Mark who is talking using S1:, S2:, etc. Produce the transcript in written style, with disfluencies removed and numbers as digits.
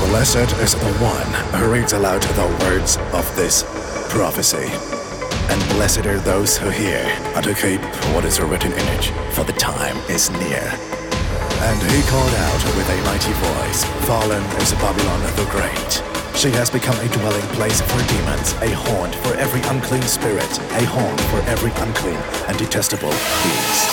S1: Blessed is the one who reads aloud the words of this prophecy. And blessed are those who hear and who keep what is written in it, for the time is near. And he called out with a mighty voice, Fallen is Babylon the Great. She has become a dwelling place for demons, a haunt for every unclean spirit, a haunt for every unclean and detestable beast.